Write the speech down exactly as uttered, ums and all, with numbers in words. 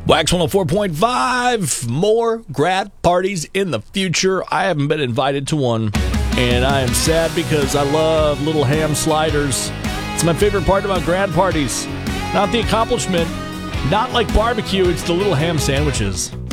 Wax one oh four point five, more grad parties in the future. I haven't been invited to one, and I am sad because I love little ham sliders. It's my favorite part about grad parties. Not the accomplishment, not like barbecue, it's the little ham sandwiches.